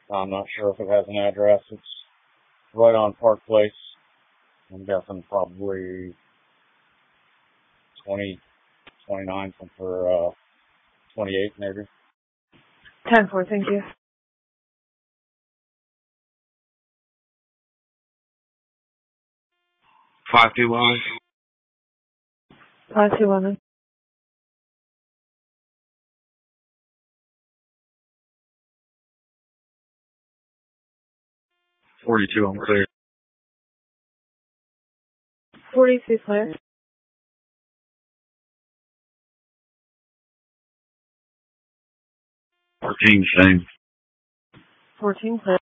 I'm not sure if it has an address. It's right on Park Place. I'm guessing probably 20, 29, or 28 maybe. 10-4, thank you. 521. 521. 42, I'm clear. 42 clear. 14, same. 14 clear.